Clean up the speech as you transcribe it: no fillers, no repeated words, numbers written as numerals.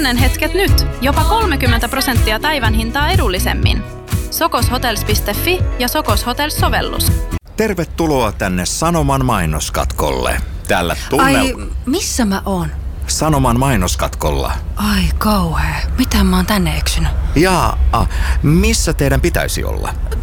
Iloinen hetket nyt! Jopa 30% päivän hintaa edullisemmin. Sokoshotels.fi ja Sokos Hotels-sovellus. Tervetuloa tänne Sanoman mainoskatkolle. Tällä tunnella... Ai, missä mä oon? Sanoman mainoskatkolla. Ai kauhea. Mitä mä oon tänne eksynyt? Jaa, missä teidän pitäisi olla?